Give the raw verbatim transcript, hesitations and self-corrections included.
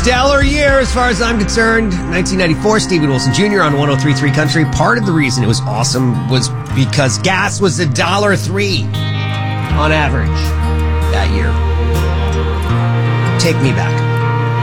stellar year as far as I'm concerned. nineteen ninety-four, Stephen Wilson Junior on one oh three point three Country. Part of the reason it was awesome was because gas was a dollar three on average that year. Take me back.